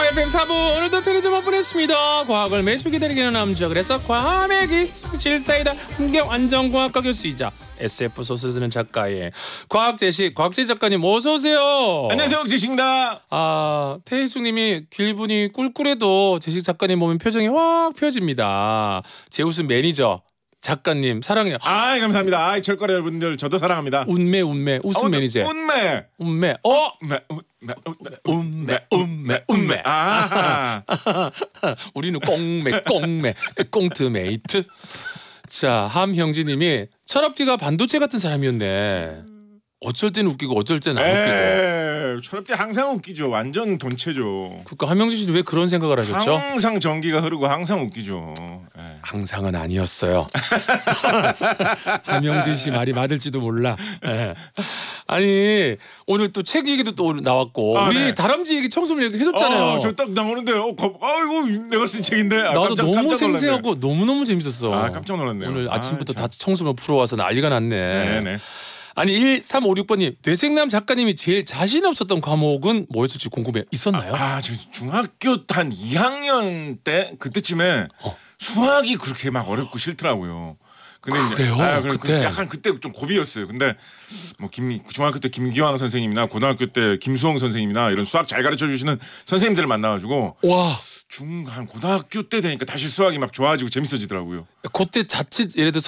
FM 4부 오늘도 편의점 오픈했습니다. 과학을 매주 기다리는 남자, 그래서 과학의 질사이다 환경안전공학과 교수이자 SF 소설 쓰는 작가의 과학제시 곽재 작가님 어서 오세요. 안녕하세요, 제시입니다. 태희숙님이 길분이 꿀꿀해도 제식 작가님 보면 표정이 확 펴집니다. 제우스 매니저 작가님 사랑해요. 감사합니다. 철거래 여러분들 저도 사랑합니다. 운매 웃음 매니저. 운매. 운매. 우리는 꽁매 꽁트메이트. 자, 함형진님이 철업디가 반도체 같은 사람이었네. 어쩔 때는 웃기고 어쩔 때는 안 웃기고. 철업디 항상 웃기죠. 완전 돈체죠. 그러니까 함형진 씨는 왜 그런 생각을 하셨죠? 항상 전기가 흐르고 항상 웃기죠. 항상은 아니었어요. 함형진 씨 말이 맞을지도 몰라. 아니 오늘 또 책 얘기도 또 나왔고 우리 네. 다람쥐 얘기 청소년 얘기 해줬잖아요. 저 딱 나오는데 아이고 내가 쓴 책인데. 나도 너무 생생하고 너무너무 재밌었어. 깜짝 놀랐네요. 오늘 아침부터 다 청소년 풀어와서 난리가 났네. 네네. 아니 1356번님 뇌생남 작가님이 제일 자신 없었던 과목은 뭐였을지 궁금해. 있었나요? 저 중학교 한 2학년 때 그때쯤에 수학이 그렇게 막 어렵고 싫더라고요. 근데 그래요? 그때 약간 그때 좀 고비였어요. 근데 뭐 중학교 때 김기왕 선생님이나 고등학교 때 김수홍 선생님이나 이런 수학 잘 가르쳐 주시는 선생님들을 만나가지고 와. 고등학교 때 되니까 다시 수학이 막 좋아지고 재밌어지더라고요. 그때 자칫 예를 들어서